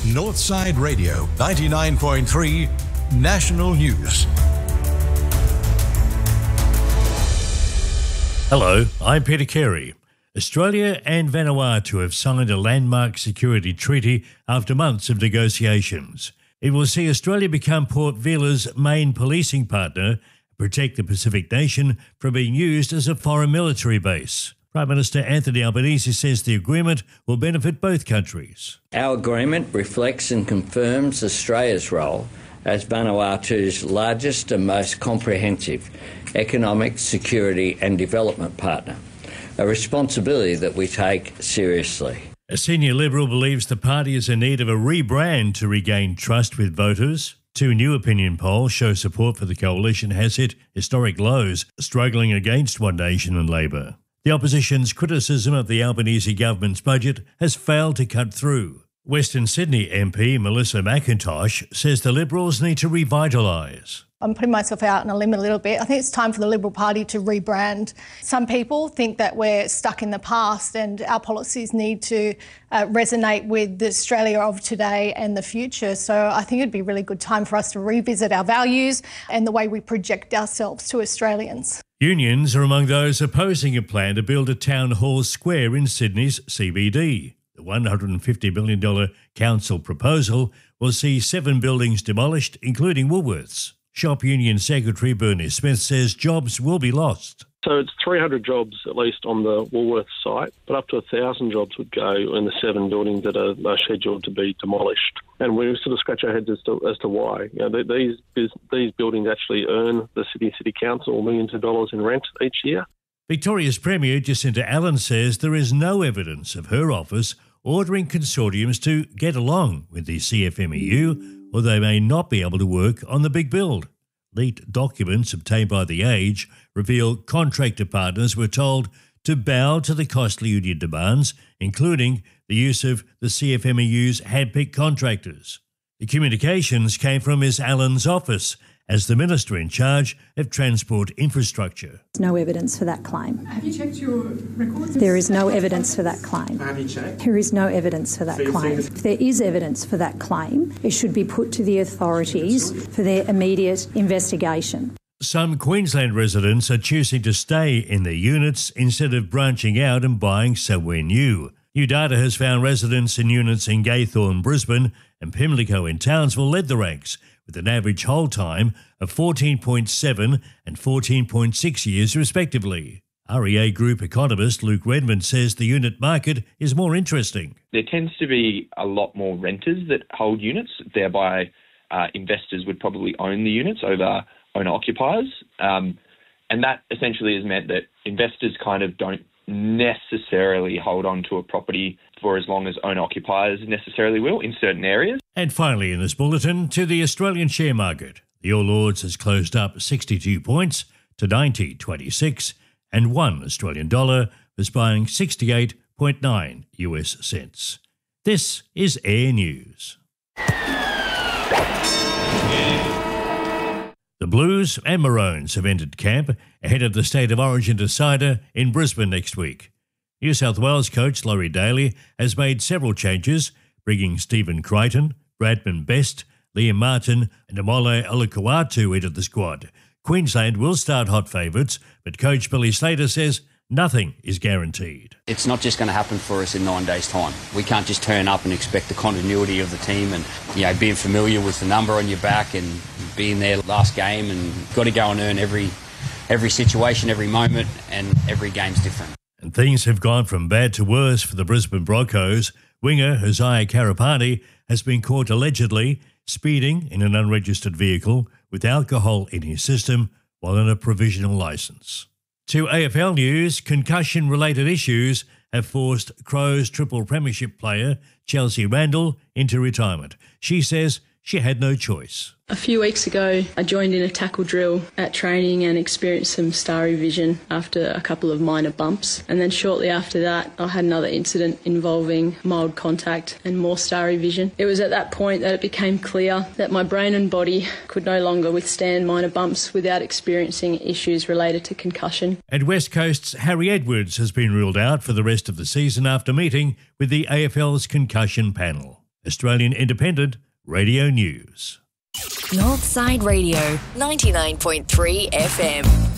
Northside Radio 99.3 National News. Hello, I'm Peter Carey. Australia and Vanuatu have signed a landmark security treaty after months of negotiations. It will see Australia become Port Vila's main policing partner and protect the Pacific nation from being used as a foreign military base. Prime Minister Anthony Albanese says the agreement will benefit both countries. Our agreement reflects and confirms Australia's role as Vanuatu's largest and most comprehensive economic, security and development partner, a responsibility that we take seriously. A senior Liberal believes the party is in need of a rebrand to regain trust with voters. Two new opinion polls show support for the coalition has hit historic lows, struggling against One Nation and Labor. The opposition's criticism of the Albanese government's budget has failed to cut through. Western Sydney MP Melissa McIntosh says the Liberals need to revitalise. I'm putting myself out on a limb a little bit. I think it's time for the Liberal Party to rebrand. Some people think that we're stuck in the past and our policies need to resonate with the Australia of today and the future. So I think it'd be a really good time for us to revisit our values and the way we project ourselves to Australians. Unions are among those opposing a plan to build a town hall square in Sydney's CBD. The $150 million council proposal will see 7 buildings demolished, including Woolworths. Shop Union Secretary Bernie Smith says jobs will be lost. So it's 300 jobs at least on the Woolworths site, but up to 1,000 jobs would go in the 7 buildings that are scheduled to be demolished. And we sort of scratch our heads as to why. You know, these buildings actually earn the Sydney City Council millions of dollars in rent each year. Victoria's Premier Jacinta Allen says there is no evidence of her office ordering consortiums to get along with the CFMEU, or they may not be able to work on the big build. Leaked documents obtained by The Age reveal contractor partners were told to bow to the costly union demands, including the use of the CFMEU's hand-picked contractors. The communications came from Ms Allen's office as the Minister in charge of transport infrastructure. There's no evidence for that claim. Have you checked your records? There is no evidence for that claim. Have you checked? There is no evidence for that claim. If there is evidence for that claim, it should be put to the authorities for their immediate investigation. Some Queensland residents are choosing to stay in their units instead of branching out and buying somewhere new. New data has found residents in units in Gaythorne, Brisbane and Pimlico in Townsville led the ranks, with an average hold time of 14.7 and 14.6 years respectively. REA Group economist Luke Redmond says the unit market is more interesting. There tends to be a lot more renters that hold units, thereby investors would probably own the units over owner-occupiers. And that essentially has meant that investors kind of don't necessarily hold on to a property for as long as owner-occupiers necessarily will in certain areas. And finally in this bulletin, to the Australian share market. The All Ords has closed up 62 points to 90.26 and one Australian dollar was buying 68.9 US cents. This is Air News. The Blues and Maroons have entered camp ahead of the State of Origin decider in Brisbane next week. New South Wales coach Laurie Daly has made several changes, bringing Stephen Crichton, Bradman Best, Liam Martin and Amole Olukwatu into the squad. Queensland will start hot favourites, but coach Billy Slater says nothing is guaranteed. It's not just going to happen for us in 9 days' time. We can't just turn up and expect the continuity of the team and, being familiar with the number on your back and being there last game, and got to go and earn every situation, every moment, and every game's different. And things have gone from bad to worse for the Brisbane Broncos. Winger Josiah Karapani has been caught allegedly speeding in an unregistered vehicle with alcohol in his system while on a provisional licence. To AFL news, concussion-related issues have forced Crows triple premiership player Chelsea Randall into retirement. She says she had no choice. A few weeks ago, I joined in a tackle drill at training and experienced some starry vision after a couple of minor bumps. And then shortly after that, I had another incident involving mild contact and more starry vision. It was at that point that it became clear that my brain and body could no longer withstand minor bumps without experiencing issues related to concussion. And West Coast's Harry Edwards has been ruled out for the rest of the season after meeting with the AFL's concussion panel. Australian Independent Radio News. Northside Radio, 99.3 FM.